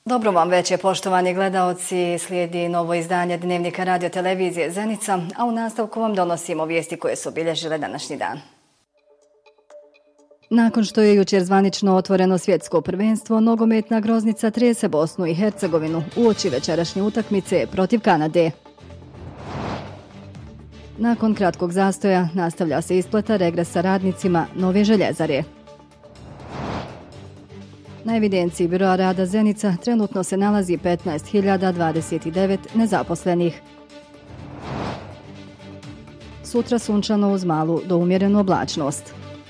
Dobro vam večer, poštovani gledaoci. Slijedi novo izdanje Dnevnika radio televizije Zenica, a u nastavku vam donosimo vijesti koje su obilježile današnji dan. Nakon što je jučer zvanično otvoreno svjetsko prvenstvo, nogometna groznica trese Bosnu i Hercegovinu uoči večerašnje utakmice protiv Kanade. Nakon kratkog zastoja nastavlja se isplata regresa radnicima Nove željezare. Na evidenciji Biroa rada Zenica trenutno se nalazi 15.029 nezaposlenih. Sutra sunčano uz malu do umjerenu oblačnost.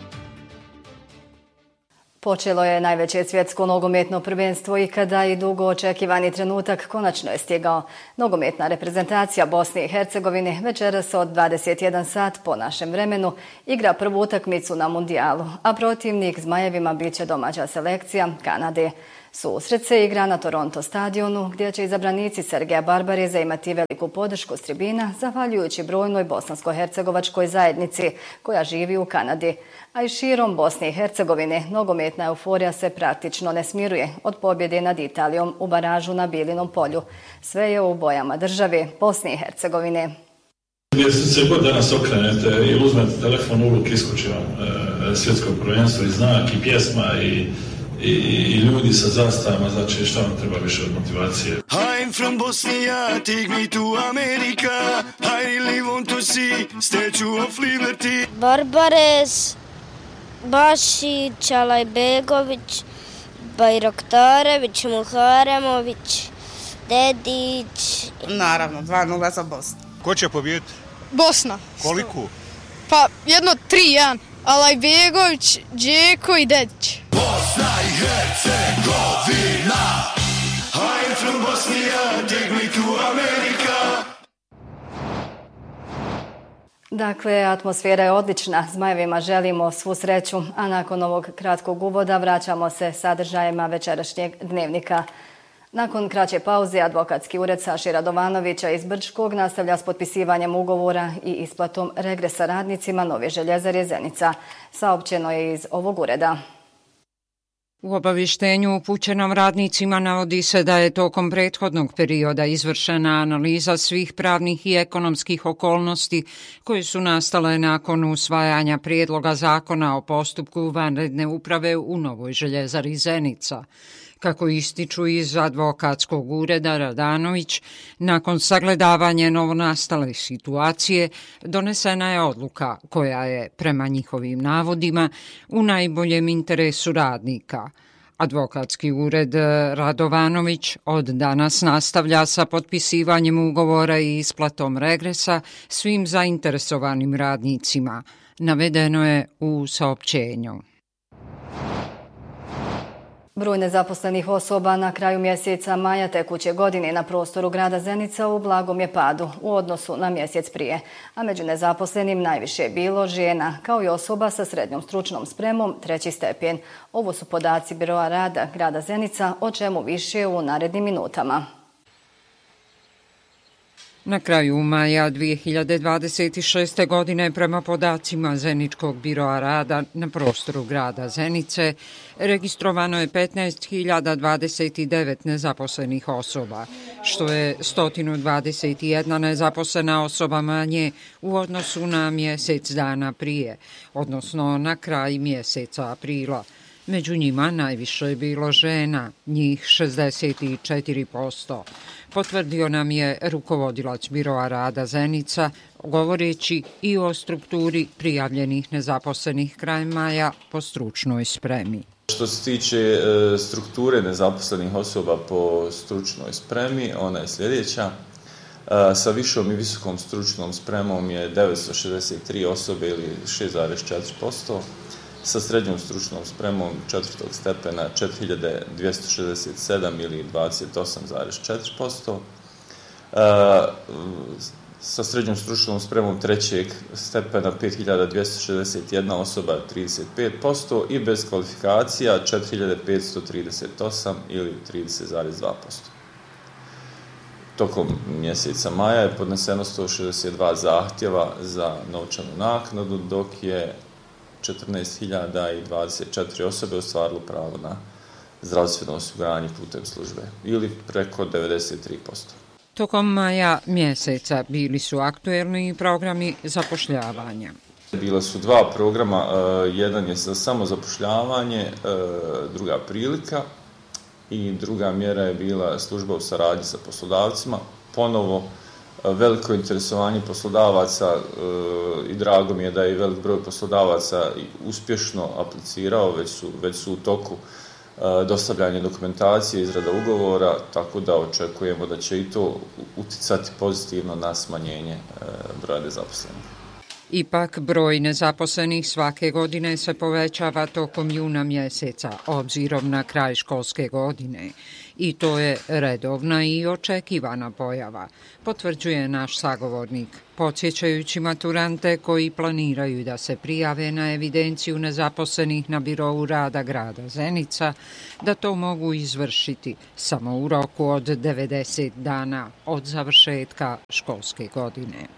Počelo je najveće svjetsko nogometno prvenstvo ikada i dugo očekivani trenutak konačno je stigao. Nogometna reprezentacija Bosne i Hercegovine večeras od 21 sat po našem vremenu igra prvu utakmicu na mundijalu, a protivnik Zmajevima bit će domaća selekcija Kanade. Susret se igra na Toronto stadionu gdje će izabranici Sergeja Barbareza imati veliku podršku s tribina zahvaljujući brojnoj bosansko-hercegovačkoj zajednici koja živi u Kanadi. A i širom Bosne i Hercegovine nogometna euforija se praktično ne smiruje od pobjede nad Italijom u baražu na Bilinom polju. Sve je u bojama države Bosne i Hercegovine. Gdje se god danas okrenete ili uzmete telefon u ruku, iskoči vam svjetsko prvenstvo i znak i pjesma i ljudi sa zastavama, znači šta vam treba više od motivacije. I'm from Bosnia, take me to America, I really want to see Statue of Liberty. Barbarez, Bašić, Alajbegović, Bajraktarević, Muharemović, Dedić. Naravno, 2-0 za Bosnu. Ko će pobijediti? Bosna. Koliko? Pa 1-3-1. Alajbegović, Đeko i Dedić. Bosna i Hercegovina, I'm from Bosnia, take me to America. Dakle, atmosfera je odlična. Zmajevima želimo svu sreću, a nakon ovog kratkog uvoda vraćamo se sadržajima večerašnjeg dnevnika. Nakon kraće pauze, advokatski ured Saše Radovanovića iz Brčkog nastavlja s potpisivanjem ugovora i isplatom regresa radnicima Nove željezare Zenica. Saopćeno je iz ovog ureda. U obavještenju upućenom radnicima navodi se da je tokom prethodnog perioda izvršena analiza svih pravnih i ekonomskih okolnosti koje su nastale nakon usvajanja prijedloga zakona o postupku vanredne uprave u Novoj željezari Zenica. Kako ističu iz advokatskog ureda Radanović, nakon sagledavanja novonastale situacije donesena je odluka koja je, prema njihovim navodima, u najboljem interesu radnika. Advokatski ured Radovanović od danas nastavlja sa potpisivanjem ugovora i isplatom regresa svim zainteresovanim radnicima, navedeno je u saopćenju. Broj nezaposlenih osoba na kraju mjeseca maja tekuće godine na prostoru grada Zenica u blagom je padu u odnosu na mjesec prije, a među nezaposlenim najviše je bilo žena, kao i osoba sa srednjom stručnom spremom 3. stepen. Ovo su podaci Biroa rada grada Zenica, o čemu više u narednim minutama. Na kraju maja 2026. godine, prema podacima Zeničkog biroa rada na prostoru grada Zenice, registrovano je 15.029 nezaposlenih osoba, što je 121 nezaposlena osoba manje u odnosu na mjesec dana prije, odnosno na kraj mjeseca aprila. Među njima najviše je bilo žena, njih 64%. Potvrdio nam je rukovodilac Biroa rada Zenica, govoreći i o strukturi prijavljenih nezaposlenih krajem maja po stručnoj spremi. Što se tiče strukture nezaposlenih osoba po stručnoj spremi, ona je sljedeća. Sa višom i visokom stručnom spremom je 963 osobe ili 6,4%. Sa srednjom stručnom spremom 4. stepena 4267 ili 28,4%. Sa srednjom stručnom spremom 3. stepena 5261 osoba 35% i bez kvalifikacija 4538 ili 30,2%. Tokom mjeseca maja je podneseno 162 zahtjeva za novčanu naknadu, dok je 14.024 osobe ostvarilo pravo na zdravstveno osiguranje putem službe ili preko 93%. Tokom maja mjeseca bili su aktuelni programi zapošljavanja. Bila su dva programa, jedan je za samozapošljavanje, druga prilika i druga mjera je bila služba u saradnji sa poslodavcima. Ponovo veliko interesovanje poslodavaca i drago mi je da je velik broj poslodavaca uspješno aplicirao, već su u toku dostavljanje dokumentacije, izrada ugovora, tako da očekujemo da će i to uticati pozitivno na smanjenje broja nezaposlenih. Ipak broj nezaposlenih svake godine se povećava tokom juna mjeseca, obzirom na kraj školske godine. I to je redovna i očekivana pojava, potvrđuje naš sagovornik, podsjećajući maturante koji planiraju da se prijave na evidenciju nezaposlenih na birou rada grada Zenica, da to mogu izvršiti samo u roku od 90 dana od završetka školske godine.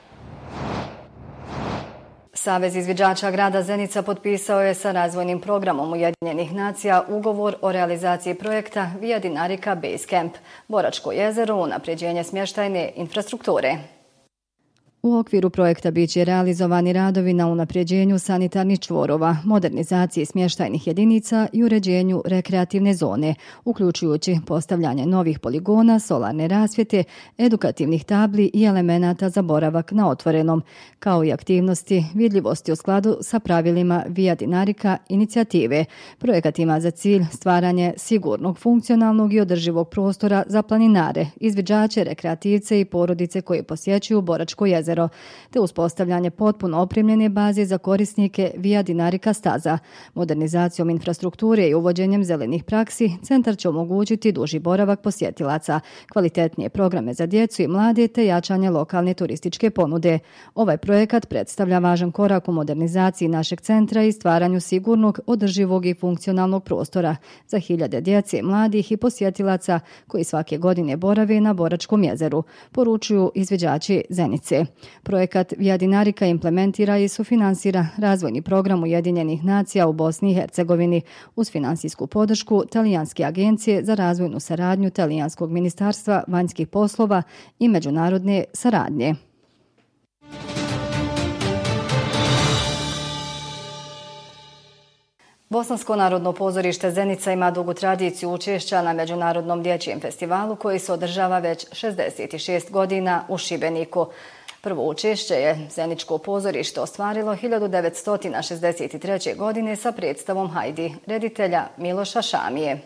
Savez izviđača grada Zenica potpisao je sa razvojnim programom Ujedinjenih nacija ugovor o realizaciji projekta Via Dinarica Base Camp, Boračko jezero, unapređenje smještajne infrastrukture. U okviru projekta biće realizovani radovi na unapređenju sanitarnih čvorova, modernizaciji smještajnih jedinica i uređenju rekreativne zone, uključujući postavljanje novih poligona, solarne rasvjete, edukativnih tabli i elemenata za boravak na otvorenom, kao i aktivnosti vidljivosti u skladu sa pravilima Via Dinarica inicijative. Projekat ima za cilj stvaranje sigurnog, funkcionalnog i održivog prostora za planinare, izviđače, rekreativce i porodice koji posjećuju Boračko jezero, te uspostavljanje potpuno opremljene baze za korisnike Via Dinarica staza. Modernizacijom infrastrukture i uvođenjem zelenih praksi, centar će omogućiti duži boravak posjetilaca, kvalitetnije programe za djecu i mlade te jačanje lokalne turističke ponude. Ovaj projekat predstavlja važan korak u modernizaciji našeg centra i stvaranju sigurnog, održivog i funkcionalnog prostora za hiljade djece, mladih i posjetilaca koji svake godine borave na Boračkom jezeru, poručuju izviđači Zenice. Projekat Via Dinarica implementira i sufinansira razvojni program Ujedinjenih nacija u Bosni i Hercegovini uz finansijsku podršku Talijanske agencije za razvojnu saradnju Talijanskog ministarstva vanjskih poslova i međunarodne saradnje. Bosansko narodno pozorište Zenica ima dugu tradiciju učešća na Međunarodnom dječjem festivalu koji se održava već 66 godina u Šibeniku. Prvo učešće je Zeničko pozorište ostvarilo 1963. godine sa predstavom Hajdi reditelja Miloša Šamije.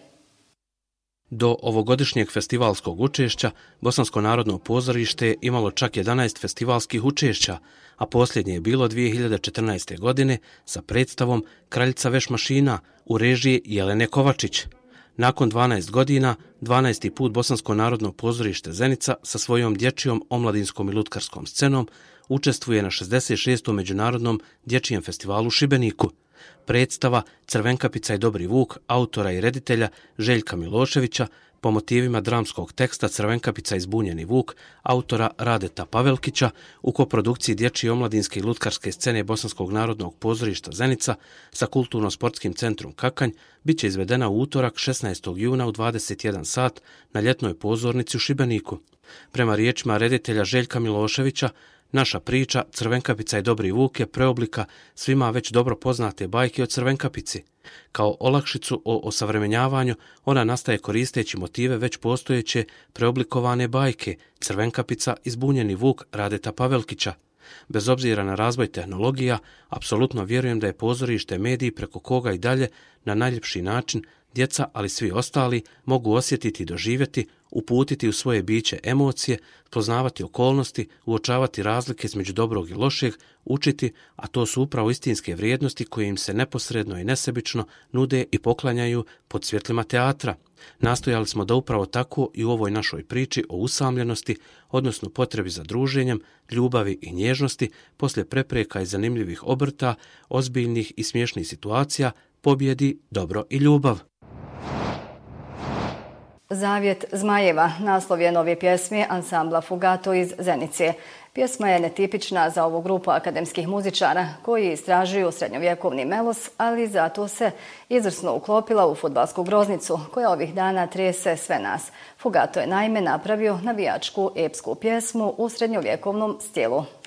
Do ovogodišnjeg festivalskog učešća Bosansko narodno pozorište je imalo čak 11 festivalskih učešća, a posljednje je bilo 2014. godine sa predstavom Kraljica vešmašina u režiji Jelene Kovačić. Nakon 12 godina, 12. put Bosansko narodno pozorište Zenica sa svojom dječjom, omladinskom i lutkarskom scenom učestvuje na 66. Međunarodnom dječjem festivalu u Šibeniku. Predstava Crvenkapica i Dobri vuk autora i reditelja Željka Miloševića po motivima dramskog teksta Crvenkapica i Zbunjeni vuk autora Radeta Pavelkića u koprodukciji dječje, omladinske i lutkarske scene Bosanskog narodnog pozorišta Zenica sa Kulturno-sportskim centrom Kakanj bit će izvedena u utorak 16. juna u 21 sat na ljetnoj pozornici u Šibeniku. Prema riječima reditelja Željka Miloševića, naša priča Crvenkapica i Dobri vuk je preoblika svima već dobro poznate bajke o Crvenkapici. Kao olakšicu o osavremenjavanju ona nastaje koristeći motive već postojeće preoblikovane bajke Crvenkapica i Zbunjeni vuk Radeta Pavelkića. Bez obzira na razvoj tehnologija, apsolutno vjerujem da je pozorište medij preko koga i dalje na najljepši način djeca, ali svi ostali, mogu osjetiti i doživjeti, uputiti u svoje biće emocije, poznavati okolnosti, uočavati razlike između dobrog i lošeg, učiti, a to su upravo istinske vrijednosti koje im se neposredno i nesebično nude i poklanjaju pod svjetlima teatra. Nastojali smo da upravo tako i u ovoj našoj priči o usamljenosti, odnosno potrebi za druženjem, ljubavi i nježnosti, poslije prepreka i zanimljivih obrta, ozbiljnih i smiješnih situacija, pobjedi dobro i ljubav. Zavjet zmajeva naslov je nove pjesme ansambla Fugato iz Zenice. Pjesma je netipična za ovu grupu akademskih muzičara koji istražuju srednjovjekovni melos, ali zato se izvrsno uklopila u fudbalsku groznicu koja ovih dana trese sve nas. Fugato je naime napravio navijačku epsku pjesmu u srednjovjekovnom stilu.